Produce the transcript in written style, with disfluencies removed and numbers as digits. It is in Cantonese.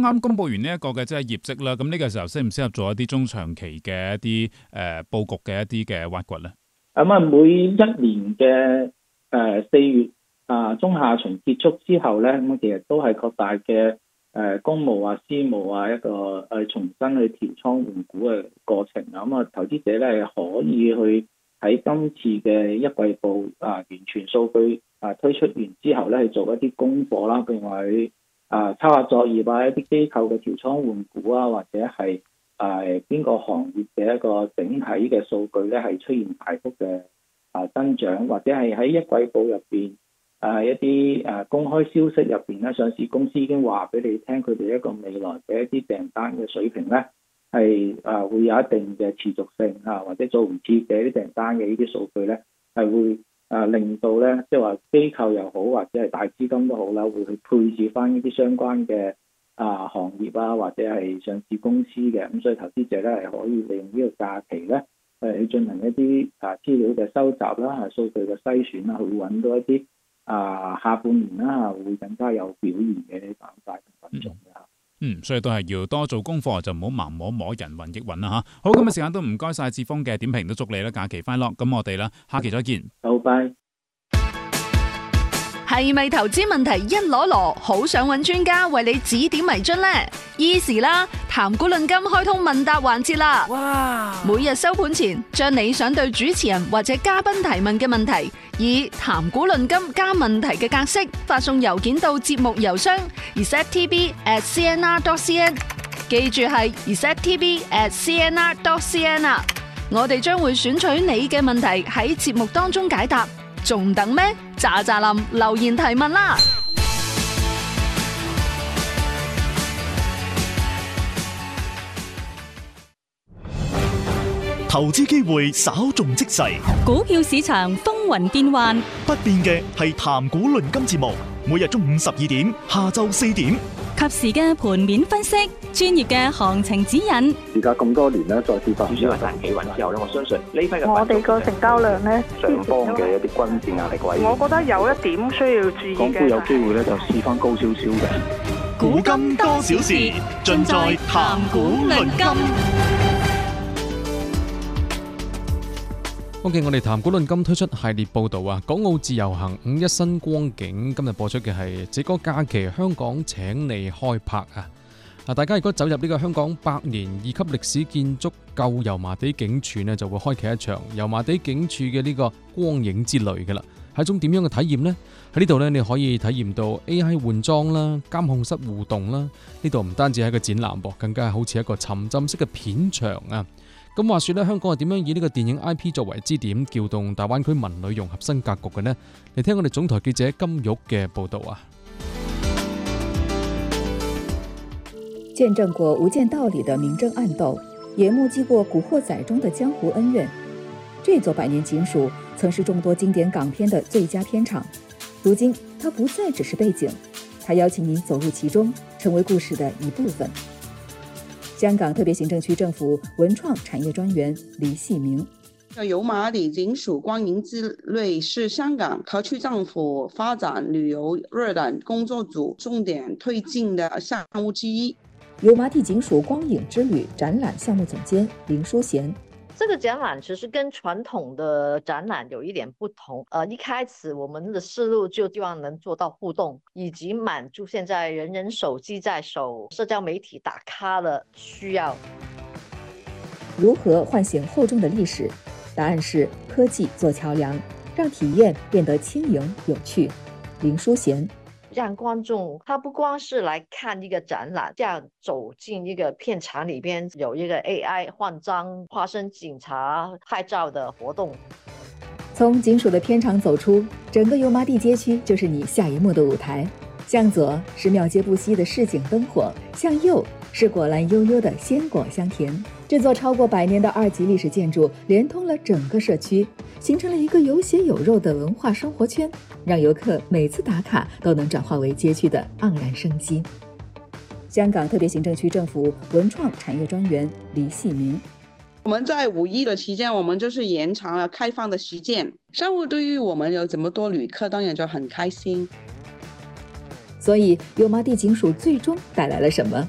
啱公佈完呢一個嘅即係業績啦，咁呢個時候適唔適合做一啲中長期嘅一啲佈局嘅一啲嘅挖掘咧？ 每一年嘅4月中下旬結束之後咧，咁其實都係各大嘅公募啊、私募啊一個重新去調倉換股嘅過程啊。咁投資者咧可以去喺今次嘅一季報完全數據推出完之後咧，去做一啲功課啦，譬如話去策劃作業啊，一啲機構嘅調倉換股啊，或者係邊個行業嘅一個整體嘅數據咧係出現大幅嘅增長，或者係喺一季報入邊一啲公開消息入邊咧，上市公司已經話俾你聽，佢哋一個未來嘅一啲訂單嘅水平咧係會有一定嘅持續性或者做唔切嘅啲訂單嘅呢啲數據咧係會令到咧即係話機構又好或者係大資金都好啦，會去配置翻呢啲相關嘅行業或者係上市公司嘅，咁所以投資者咧係可以利用呢個假期咧去進行一啲資料嘅收集啦、數據嘅篩選啦，去揾到一啲下半年會更加有表現嘅板塊同品種嘅。 所以都係要多做功課，就唔好盲摸人云亦云啦吓。好，今日時間都唔該晒志峰嘅點評，都祝你啦假期快樂。咁我哋啦下期再見。 好，拜。 係咪投資問題一籮籮，好想揾專家為你指點迷津呢？Easy 啦，談股論金開通問答環節啦！哇！每日收盤前，將你想對主持人或者嘉賓提問嘅問題，以談股論金加問題嘅格式發送郵件到節目郵箱 receptv@cnr.cn， 記住係 receptv@cnr.cn 啊！我哋將會選取你嘅問題喺節目當中解答，仲等咩？喳喳林留言提問啦！ 投資機會稍縱即逝， 股票市場風雲變幻， 不變嘅係談股論金節目，每日中午12點，下晝4點， 及時嘅盤面分析，專業嘅行情指引。 而家咁多年咧，再跌翻， 至少係彈企穩之後咧，我相信呢批嘅我哋個成交量咧， 上方嘅一啲均線壓力位， 我覺得有一點需要注意嘅， 港股有機會咧就試翻高少少嘅。 股金多少事，盡在談股論金。 OK， 我哋談股論金推出系列報導港澳自由行5·1新光景，今日播出嘅係這個假期香港請你開拍大家如果走入呢個香港100年2級歷史建築舊油麻地警署呢，就會開啟一場油麻地警署嘅呢個光影之旅㗎啦。係一種點樣嘅體驗呢？喺呢度呢，你可以體驗到 AI 換裝啦、監控室互動啦。呢度唔單止係一個展覽噃，更加係好似一個沉浸式嘅片場咁話說咧，香港係點樣以呢個電影 IP 作為支點，撬動大灣區文旅融合新格局嘅呢？嚟聽我哋總台記者金玉嘅報道見證過無間道裡的明爭暗鬥，也目擊過古惑仔中的江湖恩怨。這座百年警署曾是眾多經典港片的最佳片場，如今它不再只是背景，它邀請你走入其中，成為故事的一部分。香港特別行政區政府文創產業專員黎細明， 油麻地警署光影之旅是香港特區政府發展旅遊發展工作組重點推進的項目之一。 油麻地警署光影之旅展覽項目總監林淑賢， 這個展覽其實跟傳統的展覽有一點不同。一開始我們的思路就希望能做到互動，以及滿足現在人人手機在手、社交媒體打卡的需要。 如何喚醒厚重的歷史？答案是科技做橋樑，讓體驗變得輕盈有趣。林淑賢， 讓觀眾他不光是來看一個展覽，這樣走進一個片場裏邊，有一個 AI 換裝、化身警察拍照的活動。 從警署的片場走出，整個油麻地街區就是你下一幕的舞台。向左是廟街不息的市井燈火，向右是果欄悠悠的鮮果香甜。這座超過100年的2級歷史建築連通了整個社區，形成了一個有血有肉的文化生活圈，讓遊客每次打卡都能轉化為街區的盎然生機。香港特別行政區政府文創產業專員黎細明， 我們在5·1的期間，我們就是延長了開放的時間。商務對於我們有這麼多旅客，當然就很開心。 所以油麻地警署最終帶來了什麼？